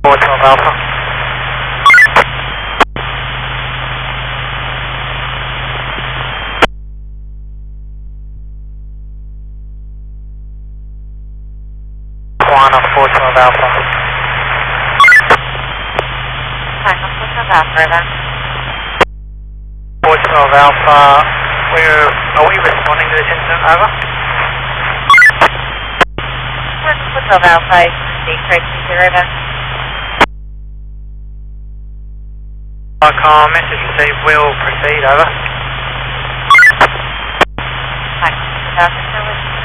412 Alpha. One 412 Alpha. Hi, 412 Alpha, over. 412 Alpha, are we responding to this incident? Over. 412 Alpha, decreasing 0, over. Icon, message received, will proceed, over. Hi, 412 Alpha,